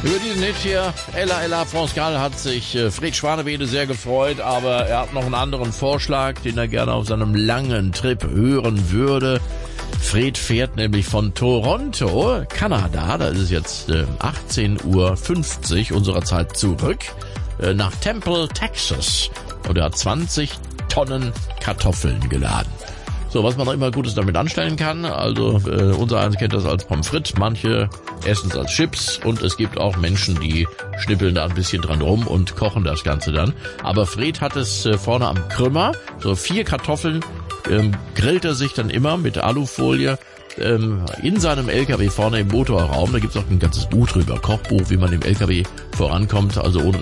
Über diesen Hit hier, Ella Ella France Gall, hat sich Fred Schwanewede sehr gefreut, aber er hat noch einen anderen Vorschlag, den er gerne auf seinem langen Trip hören würde. Fred fährt nämlich von Toronto, Kanada, da ist es jetzt 18:50 Uhr unserer Zeit zurück, nach Temple, Texas. Und er hat 20 Tonnen Kartoffeln geladen. So, was man auch immer Gutes damit anstellen kann, also unser eins kennt das als Pommes frites, manche essen es als Chips und es gibt auch Menschen, die schnippeln da ein bisschen dran rum und kochen das Ganze dann. Aber Fred hat es vorne am Krümmer, so 4 Kartoffeln, grillt er sich dann immer mit Alufolie in seinem LKW vorne im Motorraum. Da gibt's auch ein ganzes Buch drüber, Kochbuch, wie man im LKW vorankommt, also ohne